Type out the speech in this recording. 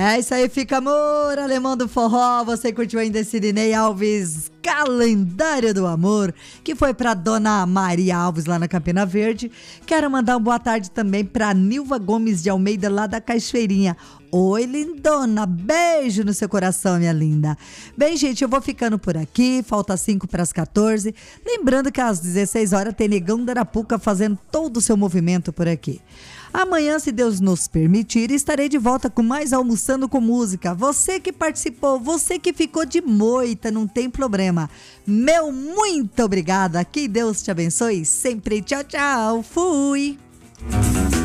É isso aí, fica amor, alemão do forró. Você curtiu ainda esse Sidney Alves, Calendário do Amor, que foi pra Dona Maria Alves lá na Campina Verde. Quero mandar uma boa tarde também pra Nilva Gomes de Almeida lá da Cachoeirinha. Oi, lindona, beijo no seu coração, minha linda. Bem, gente, eu vou ficando por aqui, falta 5 para as 14. Lembrando que às 16 horas tem Negão da Arapuca fazendo todo o seu movimento por aqui. Amanhã, se Deus nos permitir, estarei de volta com mais Almoçando com Música. Você que participou, você que ficou de moita, não tem problema. Meu muito obrigada, que Deus te abençoe sempre. Tchau, tchau, fui!